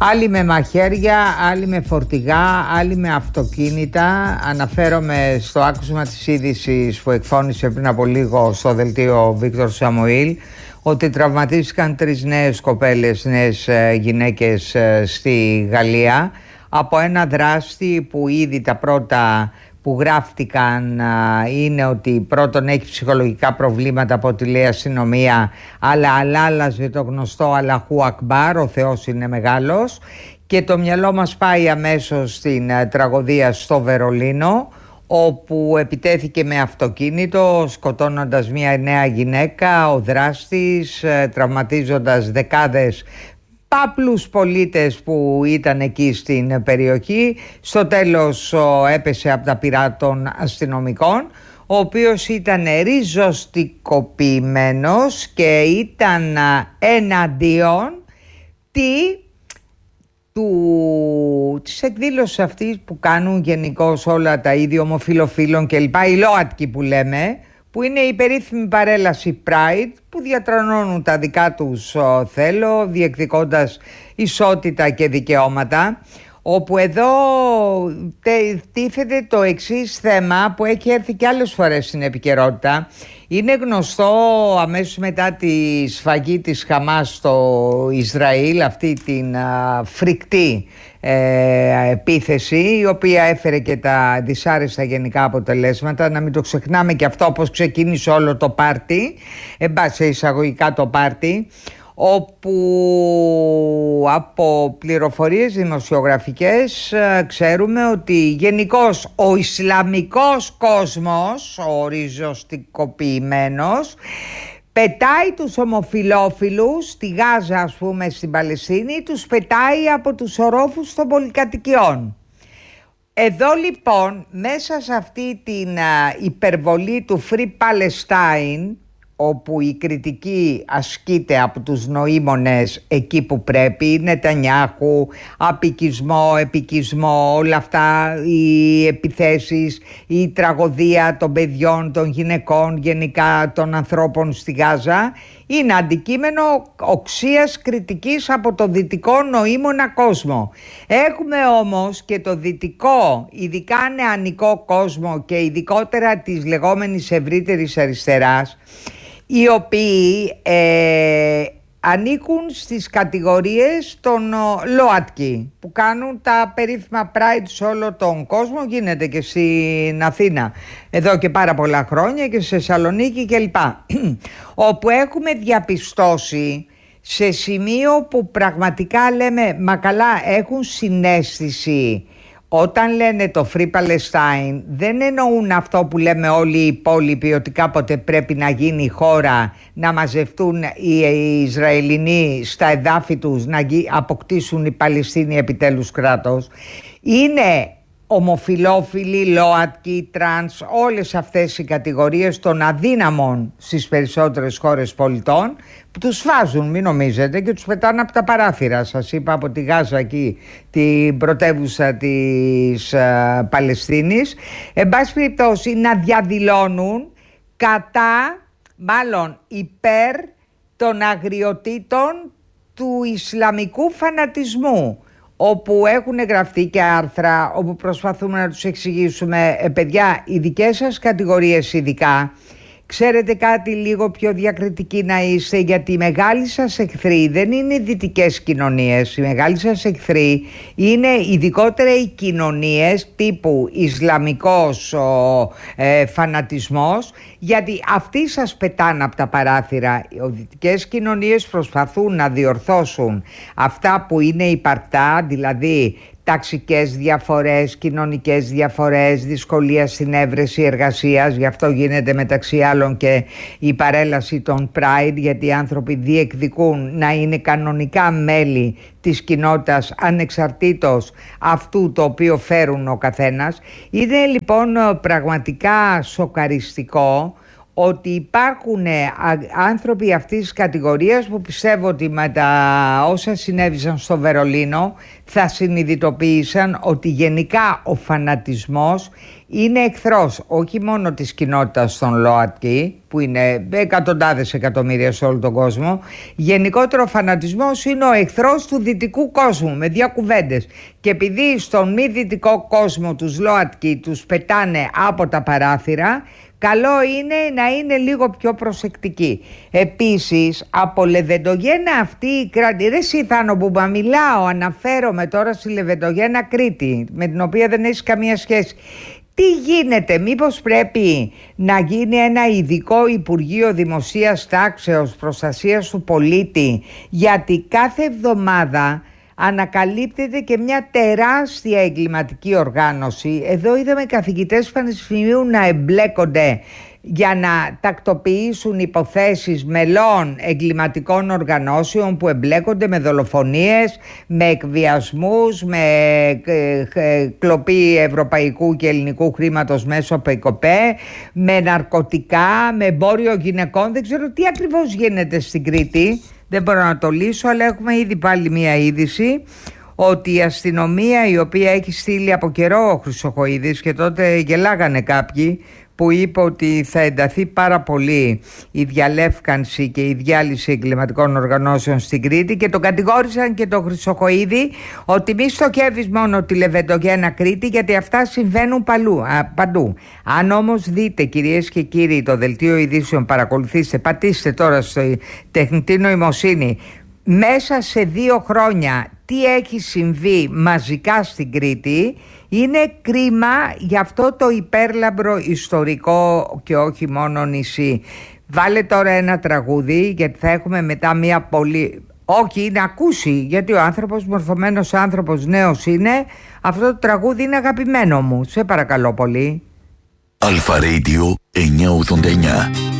Άλλοι με μαχαίρια, άλλοι με φορτηγά, άλλοι με αυτοκίνητα. Αναφέρομαι στο άκουσμα της είδησης που εκφώνησε πριν από λίγο στο δελτίο Βίκτορ Σαμουήλ, ότι τραυματίστηκαν 3 νέες κοπέλες, νέες γυναίκες στη Γαλλία από ένα δράστη που ήδη τα πρώτα που γράφτηκαν είναι ότι πρώτον έχει ψυχολογικά προβλήματα από ό,τι λέει αστυνομία, αλλά αλλάλαζε το γνωστό Αλαχού Ακμπάρ, ο Θεός είναι μεγάλος, και το μυαλό μας πάει αμέσως στην τραγωδία στο Βερολίνο, όπου επιτέθηκε με αυτοκίνητο σκοτώνοντας μια νέα γυναίκα ο δράστης, τραυματίζοντας δεκάδες πάπλους πολίτες που ήταν εκεί στην περιοχή. Στο τέλος έπεσε από τα πυρά των αστυνομικών, ο οποίος ήταν ριζοστικοποιημένος και ήταν εναντίον της εκδήλωσης αυτής που κάνουν γενικώς όλα τα ίδια ομοφιλοφίλων και λοιπά, οι ΛΟΑΤΚΙ που λέμε, που είναι η περίφημη παρέλαση Pride, που διατρανώνουν τα δικά τους θέλω, διεκδικώντας ισότητα και δικαιώματα, όπου εδώ τίθεται το εξής θέμα που έχει έρθει και άλλες φορές στην επικαιρότητα. Είναι γνωστό αμέσως μετά τη σφαγή της Χαμάς στο Ισραήλ, αυτή την φρικτή επίθεση, η οποία έφερε και τα δυσάρεστα γενικά αποτελέσματα. Να μην το ξεχνάμε και αυτό, πώς ξεκίνησε όλο το πάρτι, εν πάση εισαγωγικά το πάρτι, όπου από πληροφορίες δημοσιογραφικές ξέρουμε ότι γενικώς ο Ισλαμικός κόσμος, ο ριζοστικοποιημένος, πετάει τους ομοφιλόφιλους στη Γάζα, ας πούμε στην Παλαιστίνη, τους πετάει από τους ορόφους των πολυκατοικιών. Εδώ λοιπόν, μέσα σε αυτή την υπερβολή του Free Palestine, όπου η κριτική ασκείται από τους νοήμονες εκεί που πρέπει, Νετανιάχου, απικισμό, επικισμό, όλα αυτά, οι επιθέσεις, η τραγωδία των παιδιών, των γυναικών, γενικά των ανθρώπων στη Γάζα, είναι αντικείμενο οξείας κριτικής από το δυτικό νοήμονα κόσμο. Έχουμε όμως και το δυτικό, ειδικά νεανικό κόσμο και ειδικότερα της λεγόμενης ευρύτερης αριστεράς, οι οποίοι ανήκουν στις κατηγορίες των ΛΟΑΤΚΙ που κάνουν τα περίφημα Pride σε όλο τον κόσμο. Γίνεται και στην Αθήνα εδώ και πάρα πολλά χρόνια και σε Θεσσαλονίκη κλπ. Όπου έχουμε διαπιστώσει σε σημείο που πραγματικά λέμε μα καλά, έχουν συναίσθηση. Όταν λένε το Free Palestine δεν εννοούν αυτό που λέμε όλοι οι υπόλοιποι, ότι κάποτε πρέπει να γίνει χώρα, να μαζευτούν οι Ισραηλινοί στα εδάφη τους, να αποκτήσουν οι Παλαιστίνοι επιτέλους κράτος. Είναι ομοφιλόφιλοι, ΛΟΑΤΚΙ, τρανς, όλες αυτές οι κατηγορίες των αδύναμων στις περισσότερες χώρες πολιτών, που τους βάζουν, μην νομίζετε, και τους πετάνε από τα παράθυρα. Σας είπα από τη Γάζα εκεί, την πρωτεύουσα της Παλαιστίνης. Εν πάση περιπτώσει, να διαδηλώνουν μάλλον υπέρ των αγριοτήτων του Ισλαμικού φανατισμού, όπου έχουν γραφτεί και άρθρα όπου προσπαθούμε να τους εξηγήσουμε παιδιά, οι δικές σας κατηγορίες ειδικά, ξέρετε κάτι, λίγο πιο διακριτικοί να είστε, γιατί οι μεγάλοι σας εχθροί δεν είναι οι δυτικές κοινωνίες. Οι μεγάλοι σας εχθροί είναι ειδικότερα οι κοινωνίες τύπου Ισλαμικός φανατισμός, γιατί αυτοί σας πετάνε από τα παράθυρα. Οι δυτικές κοινωνίες προσπαθούν να διορθώσουν αυτά που είναι υπαρκτά, δηλαδή ταξικές διαφορές, κοινωνικές διαφορές, δυσκολία στην έβρεση εργασίας. Γι' αυτό γίνεται μεταξύ άλλων και η παρέλαση των Pride, γιατί οι άνθρωποι διεκδικούν να είναι κανονικά μέλη της κοινότητας ανεξαρτήτως αυτού το οποίο φέρουν ο καθένας. Είναι λοιπόν πραγματικά σοκαριστικό ότι υπάρχουν άνθρωποι αυτής της κατηγορίας που πιστεύω ότι με τα όσα συνέβησαν στο Βερολίνο θα συνειδητοποίησαν ότι γενικά ο φανατισμός είναι εχθρός όχι μόνο της κοινότητας των ΛΟΑΤΚΙ που είναι εκατοντάδες εκατομμύρια σε όλο τον κόσμο. Γενικότερο ο φανατισμός είναι ο εχθρός του δυτικού κόσμου, με δύο κουβέντες. Και επειδή στον μη δυτικό κόσμο τους ΛΟΑΤΚΙ τους πετάνε από τα παράθυρα, καλό είναι να είναι λίγο πιο προσεκτικοί. Επίσης, από Λεβεντογένα αυτή η Κρήτη, ρε Σιθάνο που μιλάω, αναφέρομαι τώρα στη Λεβεντογένα Κρήτη, με την οποία δεν έχει καμία σχέση. Τι γίνεται, μήπως πρέπει να γίνει ένα ειδικό Υπουργείο Δημοσίας Τάξεως, Προστασίας του Πολίτη, γιατί κάθε εβδομάδα ανακαλύπτεται και μια τεράστια εγκληματική οργάνωση. Εδώ είδαμε καθηγητές πανεπιστημίου να εμπλέκονται για να τακτοποιήσουν υποθέσεις μελών εγκληματικών οργανώσεων που εμπλέκονται με δολοφονίες, με εκβιασμούς, με κλοπή ευρωπαϊκού και ελληνικού χρήματος μέσω ΠΕΚΟΠΕ, με ναρκωτικά, με εμπόριο γυναικών. Δεν ξέρω τι ακριβώς γίνεται στην Κρήτη. Δεν μπορώ να το λύσω, αλλά έχουμε ήδη πάλι μία είδηση ότι η αστυνομία, η οποία έχει στείλει από καιρό ο Χρυσοχοΐδης, και τότε γελάγανε κάποιοι που είπε ότι θα ενταθεί πάρα πολύ η διαλεύκανση και η διάλυση εγκληματικών οργανώσεων στην Κρήτη, και τον κατηγόρησαν και τον Χρυσοχοΐδη ότι μη στοχεύεις μόνο τη Λεβεντογένα Κρήτη, γιατί αυτά συμβαίνουν παντού. Αν όμως δείτε, κυρίες και κύριοι, το δελτίο ειδήσεων, παρακολουθήστε, πατήστε τώρα στη τεχνητή νοημοσύνη, μέσα σε 2 χρόνια τι έχει συμβεί μαζικά στην Κρήτη, είναι κρίμα για αυτό το υπέρλαμπρο ιστορικό και όχι μόνο νησί. Βάλε τώρα ένα τραγούδι, γιατί θα έχουμε μετά μια πολύ... Όχι, να ακούσει, γιατί ο άνθρωπος, μορφωμένος άνθρωπος, νέος είναι. Αυτό το τραγούδι είναι αγαπημένο μου. Σε παρακαλώ πολύ. Αλφα Radio 989.